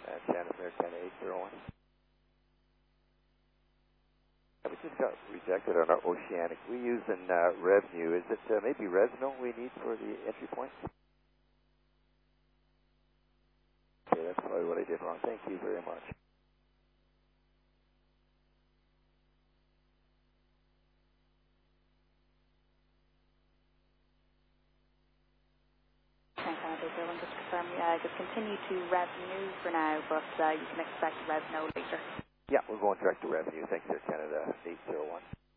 Channel Air Canada 801. We just got rejected on our Oceanic. We use in revenue. Is it maybe Resno we need for the entry point? Okay, that's probably what I did wrong. Thank you very much. Just confirm, just continue to revenue for now, but you can expect Resno later. Yeah, we're going direct to revenue. Thanks, Air Canada 801.